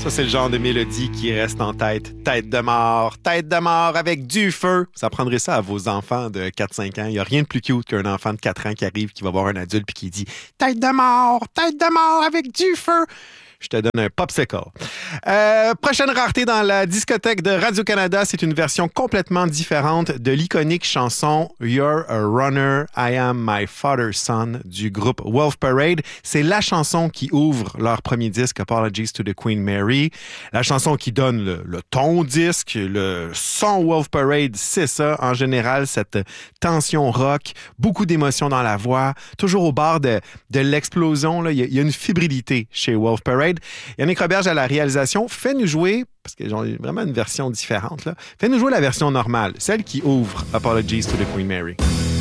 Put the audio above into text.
Ça, c'est le genre de mélodie qui reste en tête. Tête de mort avec du feu. Ça prendrait ça à vos enfants de 4-5 ans. Il n'y a rien de plus cute qu'un enfant de 4 ans qui arrive, qui va voir un adulte puis qui dit « Tête de mort avec du feu ». Je te donne un popsicle. Prochaine rareté dans la discothèque de Radio-Canada, c'est une version complètement différente de l'iconique chanson You're a Runner, I Am My Father's Son du groupe Wolf Parade. C'est la chanson qui ouvre leur premier disque, Apologies to the Queen Mary. La chanson qui donne le ton au disque, le son Wolf Parade, c'est ça. En général, cette tension rock, beaucoup d'émotions dans la voix, toujours au bord de l'explosion. Là. Il y a une fébrilité chez Wolf Parade. Yannick Roberge à la réalisation, fais-nous jouer, parce que j'ai vraiment une version différente, là. Fais-nous jouer la version normale, celle qui ouvre Apologies to the Queen Mary.